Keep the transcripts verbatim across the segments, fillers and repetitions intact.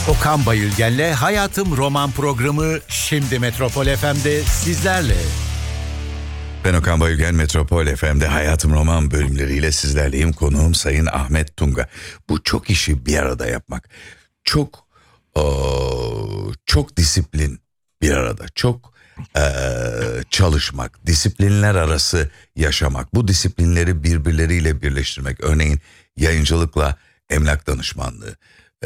Okan Bayülgen'le Hayatım Roman programı şimdi Metropol F M'de sizlerle. Ben Okan Bayülgen, Metropol F M'de Hayatım Roman bölümleriyle sizlerleyim. Konuğum Sayın Ahmet Tunga. Bu çok işi bir arada yapmak. Çok o, çok disiplin bir arada. Çok e, çalışmak, disiplinler arası yaşamak. Bu disiplinleri birbirleriyle birleştirmek. Örneğin yayıncılıkla emlak danışmanlığı, e,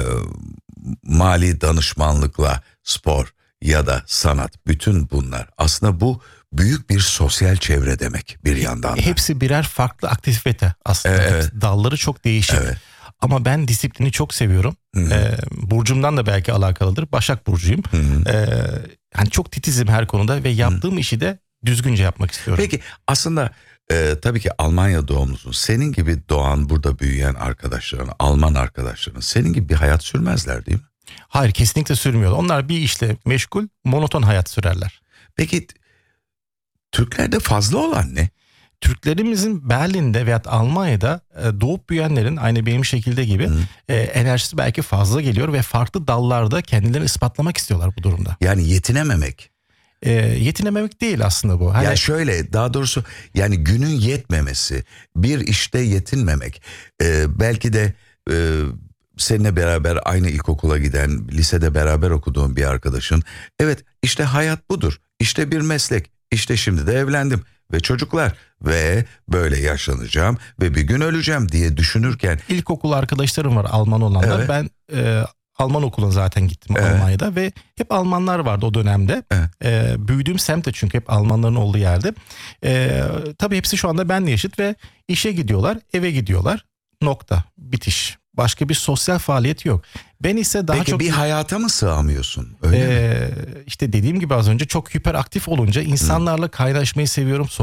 mali danışmanlıkla spor ya da sanat. Bütün bunlar aslında bu büyük bir sosyal çevre demek bir yandan da. Hepsi birer farklı aktivite aslında. Evet, evet. Dalları çok değişik. Evet. Ama ben disiplini çok seviyorum. Ee, burcumdan da belki alakalıdır. Başak burcuyum. Ee, hani çok titizim her konuda ve yaptığım Hı-hı. işi de düzgünce yapmak istiyorum. Peki aslında e, tabii ki Almanya doğumlusun. Senin gibi doğan, burada büyüyen arkadaşların, Alman arkadaşların senin gibi bir hayat sürmezler değil mi? Hayır, kesinlikle sürmüyor. Onlar bir işle meşgul, monoton hayat sürerler. Peki Türklerde fazla olan ne? Türklerimizin Berlin'de veya Almanya'da doğup büyüyenlerin aynı benim şekilde gibi e, enerjisi belki fazla geliyor ve farklı dallarda kendilerini ispatlamak istiyorlar bu durumda. Yani yetinememek. E, yetinememek değil aslında bu. Hani... Ya şöyle, daha doğrusu yani günün yetmemesi, bir işte yetinmemek, e, belki de e, seninle beraber aynı ilkokula giden, lisede beraber okuduğun bir arkadaşın, evet işte hayat budur, işte bir meslek, işte şimdi de evlendim ve çocuklar ve böyle yaşlanacağım ve bir gün öleceğim diye düşünürken. İlkokul arkadaşlarım var Alman olanlar. Evet. Ben e, Alman okuluna zaten gittim, evet. Almanya'da ve hep Almanlar vardı o dönemde. Evet. E, büyüdüğüm semtte çünkü hep Almanların olduğu yerde. E, tabii hepsi şu anda benimle yaşıt ve işe gidiyorlar, eve gidiyorlar. Nokta, bitiş. Başka bir sosyal faaliyet yok. Ben ise daha Peki çok... Peki bir hayata mı sığamıyorsun? Öyle ee, mi? İşte dediğim gibi az önce çok hiperaktif olunca insanlarla kaynaşmayı seviyorum.